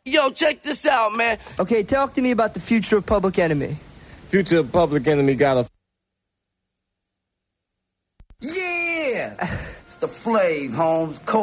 Yo, check this out, man. Okay, talk to me about the future of Public Enemy. Future of Public Enemy got a... Yeah! It's the Flav, Holmes.